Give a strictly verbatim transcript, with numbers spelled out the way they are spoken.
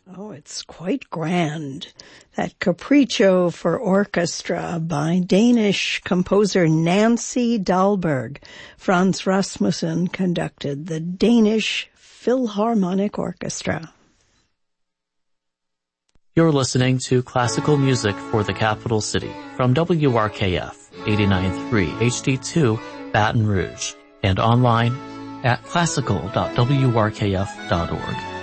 Oh, it's quite grand. That Capriccio for Orchestra by Danish composer Nancy Dahlberg. Franz Rasmussen conducted the Danish Philharmonic Orchestra. You're listening to classical music for the capital city from W R K F eighty-nine point three H D two Baton Rouge and online at classical dot w r k f dot org.